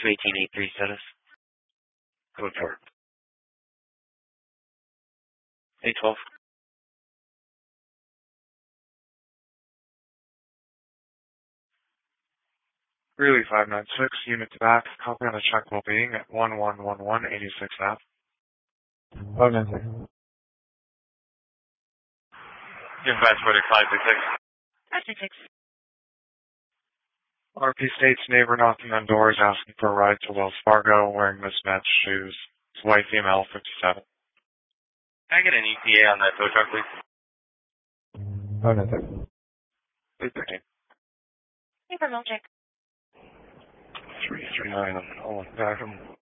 21883 status. Code for 812. Greeley 596, unit to back, copy on the check will being at 1111 86th Ave. 596. Give passport at 566. 566. RP states neighbor knocking on doors asking for a ride to Wells Fargo wearing mismatched shoes. It's white female 57. Can I get an ETA on that tow truck, please? 596. 813. Hey, for check. 339 on the back of